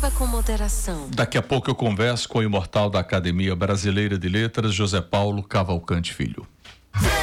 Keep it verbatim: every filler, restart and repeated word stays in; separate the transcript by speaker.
Speaker 1: Beba com moderação.
Speaker 2: Daqui a pouco eu converso com o imortal da Academia Brasileira de Letras, José Paulo Cavalcante Filho.